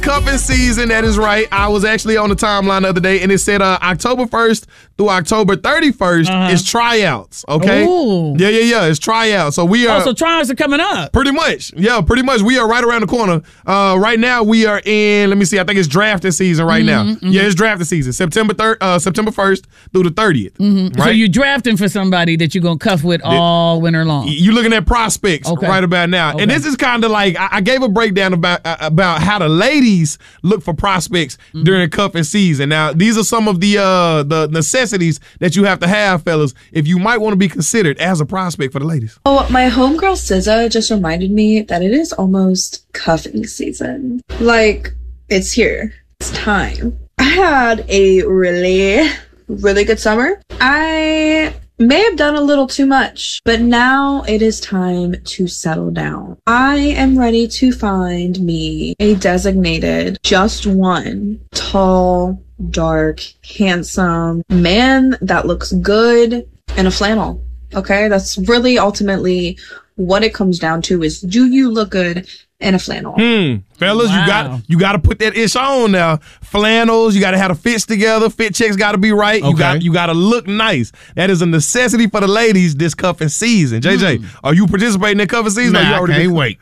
Cuffing season, that is right. I was actually on the timeline the other day, and it said October 1st through October 31st is tryouts, okay? Ooh. Yeah, it's tryouts. So we are... so tryouts are coming up. Pretty much. Yeah, pretty much. We are right around the corner. Right now, we are in, let me see, I think it's drafting season right now. Yeah, it's drafting season. September 1st through the 30th. Right? So you're drafting for somebody that you're going to cuff with all winter long. You're looking at prospects right about now. Okay. And this is kind of like, I gave a breakdown about how the ladies look for prospects during cuffing season. Now, these are some of the necessities that you have to have, fellas, if you might want to be considered as a prospect for the ladies. Oh, my homegirl SZA just reminded me that it is almost cuffing season. Like, it's here. It's time. I had a really good summer. I may have done a little too much, but now it is time to settle down. I am ready to find me a designated, just one, tall, dark, handsome man that looks good in a flannel. Okay? That's really ultimately what it comes down to is, do you look good in a flannel? Fellas, you got to put that ish on now. Flannels, you got to have the fits together. Fit checks got to be right. You got to look nice. That is a necessity for the ladies this cuffing season. JJ, are you participating in cuffing season? Nah, I can't wait.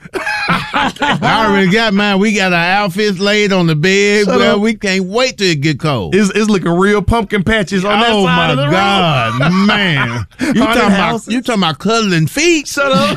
I already got mine. We got our outfits laid on the bed. Well, we can't wait till it get cold. It's looking real pumpkin patches on that side of the room. Oh, my God, man. You talking about cuddling feet? Shut up.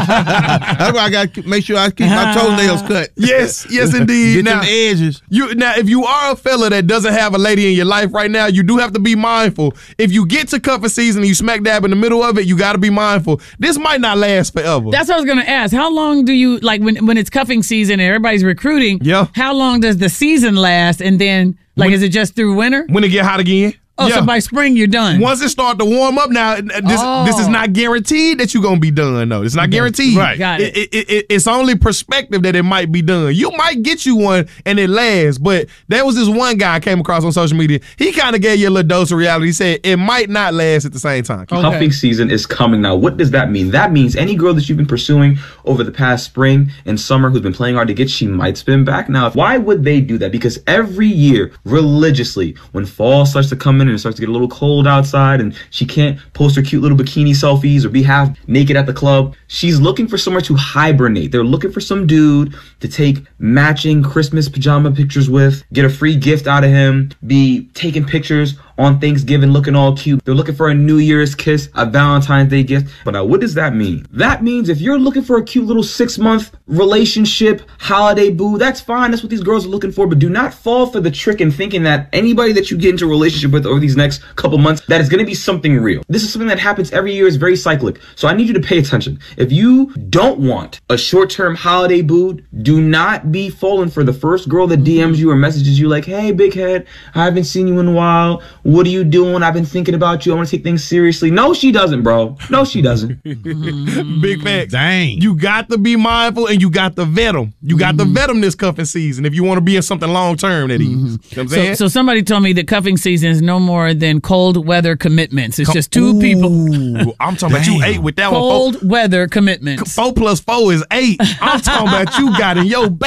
That's why I got to make sure I keep my toenails cut. Yes, indeed. Get them edges. Now, if you are a fella that doesn't have a lady in your life right now, you do have to be mindful. If you get to cuffing season and you smack dab in the middle of it, you got to be mindful. This might not last forever. That's what I was going to ask. How long do you, like when it's cuffing season and everybody's recruiting, how long does the season last? And then, is it just through winter? When it get hot again? Oh, so by spring you're done. Once it start to warm up, now this is not guaranteed that you're gonna be done though. It's not guaranteed. Right. Got it. It's only perspective that it might be done. You might get you one and it lasts, but there was this one guy I came across on social media. He kind of gave you a little dose of reality. He said it might not last at the same time. Cuffing season is coming now. What does that mean? That means any girl that you've been pursuing over the past spring and summer who's been playing hard to get, she might spin back now. Why would they do that? Because every year, religiously, when fall starts to come in and it starts to get a little cold outside and she can't post her cute little bikini selfies or be half naked at the club, she's looking for somewhere to hibernate. They're looking for some dude to take matching Christmas pajama pictures with, get a free gift out of him, be taking pictures on Thanksgiving looking all cute. They're looking for a New Year's kiss, a Valentine's Day gift. But now what does that mean? That means if you're looking for a cute little 6-month relationship, holiday boo, that's fine. That's what these girls are looking for. But do not fall for the trick in thinking that anybody that you get into a relationship with over these next couple months, that is going to be something real. This is something that happens every year. It's very cyclic. So I need you to pay attention. If you don't want a short-term holiday boo, do not be falling for the first girl that DMs you or messages you like, hey, big head, I haven't seen you in a while. What are you doing? I've been thinking about you. I want to take things seriously. No, she doesn't, bro. No, she doesn't. Big facts. Dang. You got to be mindful and you got to vet them. You got to vet them this cuffing season if you want to be in something long-term that is. You know what I'm saying? So somebody told me that cuffing season is no more than cold weather commitments. It's just two people. I'm talking about you 8 with that cold weather commitments. 4 + 4 is 8. I'm talking about you got in your